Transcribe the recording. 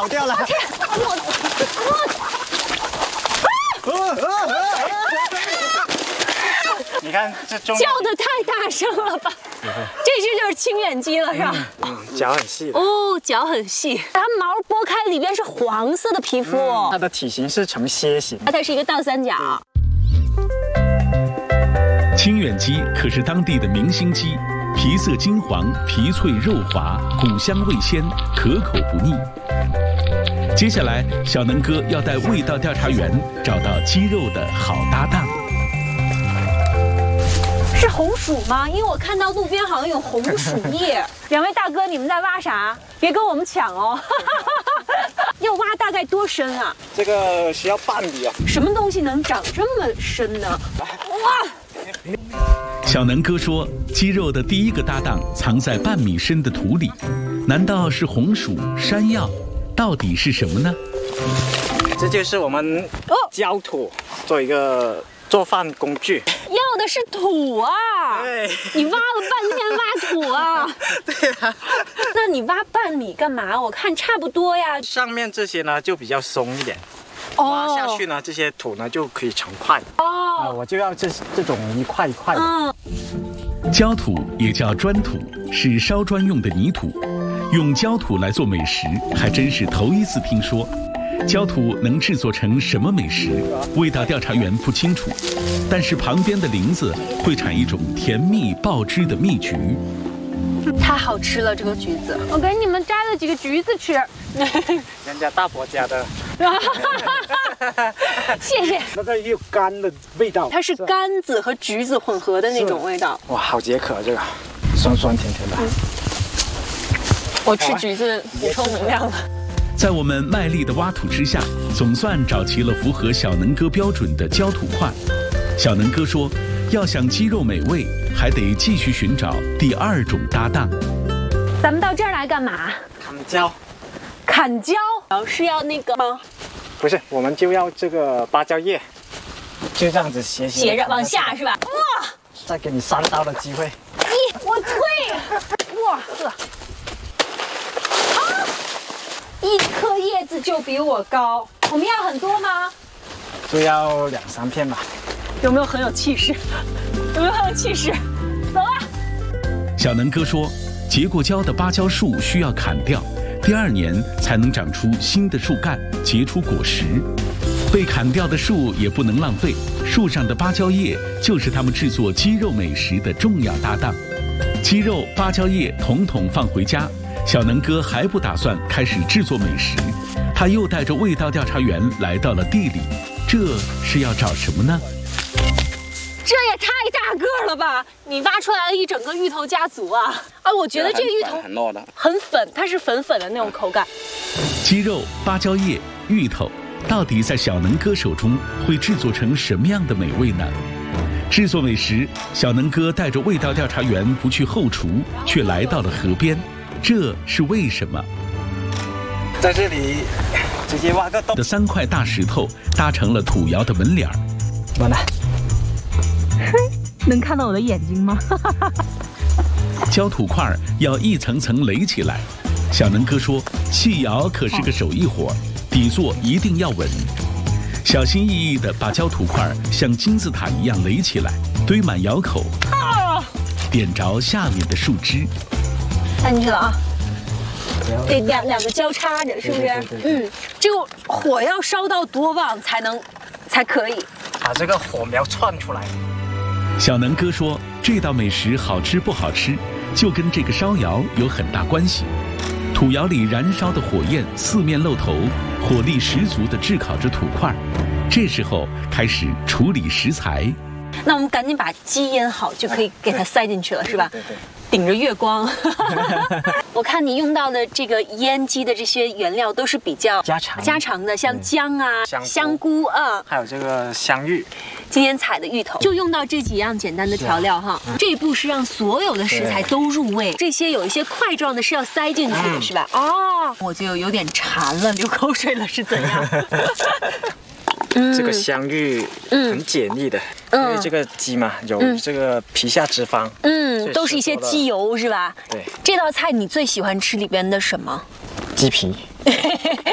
跑掉了。你看这中叫的太大声了吧？这只就是清远鸡了，是吧？ 脚很细的。 哦，脚很细，它毛剥开里边是黄色的皮肤哦。 它的体型是呈楔形。 它是一个倒三角。 清远鸡可是当地的明星鸡，皮色金黄，皮脆肉滑，骨香味鲜，可口不腻。接下来，小能哥要带味道调查员找到鸡肉的好搭档。 是红薯吗？因为我看到路边好像有红薯叶。两位大哥，你们在挖啥？别跟我们抢哦！要挖大概多深啊？ 这个需要半米啊。 什么东西能长这么深呢？哇！ 小能哥说，鸡肉的第一个搭档藏在半米深的土里，难道是红薯、山药？到底是什么呢？ 这就是我们焦土，做一个做饭工具。 要的是土啊！ 对， 你挖了半天挖土啊？ 对啊。 那你挖半米干嘛？我看差不多呀。 上面这些呢就比较松一点，挖下去呢这些土呢就可以成块。哦，我就要这种一块一块的。 焦土也叫砖土，是烧砖用的泥土。用焦土来做美食，还真是头一次听说。焦土能制作成什么美食？味道调查员不清楚，但是旁边的林子会产一种甜蜜爆汁的蜜橘。 太好吃了，这个橘子，我给你们摘了几个橘子吃。 人家大伯家的。 谢谢。 那个有干的味道， 它是柑子和橘子混合的那种味道。 哇，好解渴，这个酸酸甜甜的。 我吃橘子补充能量了。 在我们卖力的挖土之下，总算找齐了符合小能哥标准的焦土块。小能哥说，要想鸡肉美味，还得继续寻找第二种搭档。 咱们到这儿来干嘛？ 砍椒。 砍椒？是要那个吗？ 不是，我们就要这个芭蕉叶，就这样子斜着往下是吧？哇！ 再给你3刀的机会。 我退！哇呵！一颗叶子就比我高，我们要很多吗？ 就要2、3片吧。 有没有很有气势？有没有很有气势？走啊！ 小能哥说，结过胶的芭蕉树需要砍掉，第2年才能长出新的树干，结出果实。被砍掉的树也不能浪费，树上的芭蕉叶就是他们制作鸡肉美食的重要搭档。鸡肉、芭蕉叶统统放回家。小能哥还不打算开始制作美食，他又带着味道调查员来到了地里，这是要找什么呢？ 这也太大个了吧！你挖出来了一整个芋头家族啊！啊，我觉得这个芋头很糯的， 很粉，它是粉粉的那种口感。 鸡肉、芭蕉叶、芋头，到底在小能哥手中会制作成什么样的美味呢？制作美食，小能哥带着味道调查员不去后厨，却来到了河边。这是为什么？ 在这里直接挖个洞的3块大石头搭成了土窑的门脸儿。 完了， 能看到我的眼睛吗？ 焦土块要一层层垒起来。小能哥说，砌窑可是个手艺活，底座一定要稳。小心翼翼地把焦土块像金字塔一样垒起来，堆满窑口，点着下面的树枝。 看进去了啊！得两个交叉着，是不是？这个火要烧到多旺才可以？ 把这个火苗窜出来。 小能哥说，这道美食好吃不好吃，就跟这个烧窑有很大关系。土窑里燃烧的火焰四面露头，火力十足地炙烤着土块。这时候开始处理食材。 那我们赶紧把鸡腌好，就可以给它塞进去了，是吧？ 对。 顶着月光。我看你用到的这个腌鸡的这些原料都是比较家常的，像姜啊、香菇啊， 还有这个香芋。 今天采的芋头就用到这几样简单的调料哈。这一步是让所有的食材都入味，这些有一些块状的是要塞进去的，是吧？哦，我就有点馋了，流口水了，是怎样？ 这个香芋很解腻的，因为这个鸡嘛有这个皮下脂肪， 都是一些鸡油是吧？ 对。 这道菜你最喜欢吃里边的什么？ 鸡皮。